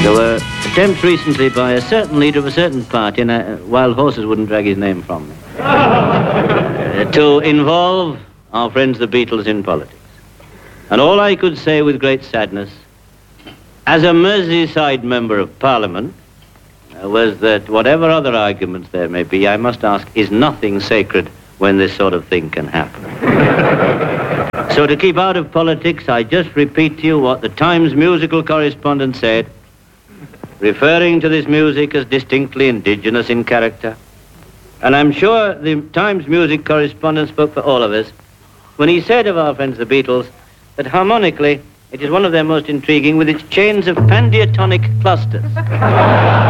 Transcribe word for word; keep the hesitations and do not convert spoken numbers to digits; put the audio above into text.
There were attempts recently by a certain leader of a certain party, and uh, wild horses wouldn't drag his name from me, uh, to involve our friends the Beatles in politics. And all I could say with great sadness, as a Merseyside member of Parliament, uh, was that whatever other arguments there may be, I must ask, is nothing sacred when this sort of thing can happen? So to keep out of politics, I just repeat to you what the Times musical correspondent said, referring to this music as distinctly indigenous in character. And I'm sure the Times music correspondent spoke for all of us when he said of our friends the Beatles that harmonically it is one of their most intriguing with its chains of pandiatonic clusters.